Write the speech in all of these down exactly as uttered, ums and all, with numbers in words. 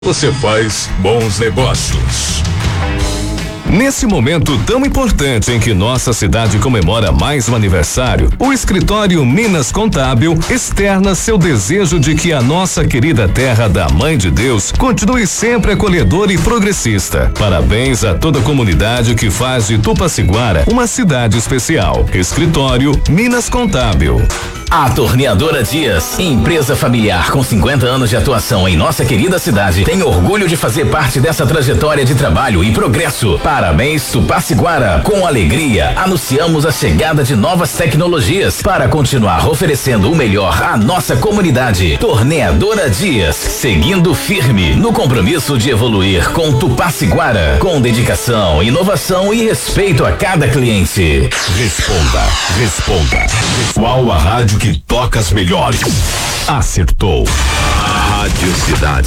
você faz bons negócios. Nesse momento tão importante em que nossa cidade comemora mais um aniversário, o escritório Minas Contábil externa seu desejo de que a nossa querida terra da Mãe de Deus continue sempre acolhedora e progressista. Parabéns a toda a comunidade que faz de Tupaciguara uma cidade especial. Escritório Minas Contábil. A Torneadora Dias, empresa familiar com cinquenta anos de atuação em nossa querida cidade, tem orgulho de fazer parte dessa trajetória de trabalho e progresso. Parabéns, Tupaciguara. Com alegria, anunciamos a chegada de novas tecnologias para continuar oferecendo o melhor à nossa comunidade. Torneadora Dias, seguindo firme no compromisso de evoluir com Tupaciguara, com dedicação, inovação e respeito a cada cliente. Responda, responda. Qual a rádio que toca as melhores? Acertou. A Rádio Cidade.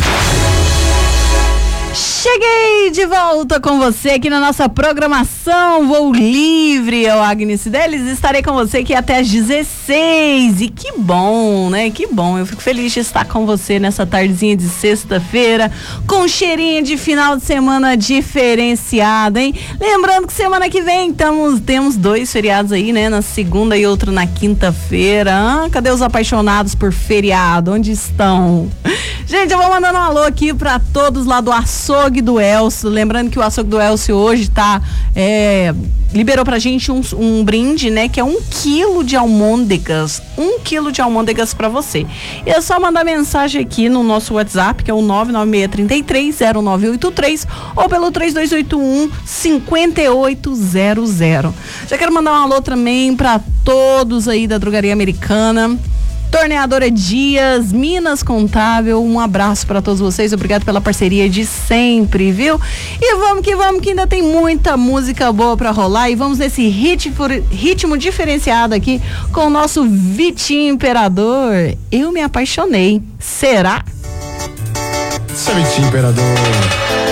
Cheguei de volta com você aqui na nossa programação Voo Livre. Eu, Agnes Deles, estarei com você aqui até às dezesseis. E que bom, né? Que bom. Eu fico feliz de estar com você nessa tardezinha de sexta-feira, com um cheirinho de final de semana diferenciado, hein? Lembrando que semana que vem tamo, temos dois feriados aí, né? Na segunda e outro na quinta-feira. Ah, cadê os apaixonados por feriado? Onde estão? Gente, eu vou mandando um alô aqui pra todos lá do açougue do Elcio. Lembrando que o açougue do Elcio hoje tá, é, liberou pra gente um, um brinde, né? Que é um quilo de almôndegas. Um quilo de almôndegas pra você. E é só mandar mensagem aqui no nosso WhatsApp, que é o nove nove seis três três zero nove oito três, ou pelo três dois oito um cinco oito zero zero. Já quero mandar um alô também pra todos aí da Drogaria Americana, Torneadora Dias, Minas Contábil. Um abraço para todos vocês, obrigado pela parceria de sempre, viu? E vamos que vamos, que ainda tem muita música boa para rolar, e vamos nesse ritmo, ritmo diferenciado aqui com o nosso Vitinho Imperador. Eu me apaixonei. Será? Isso é Vitinho Imperador.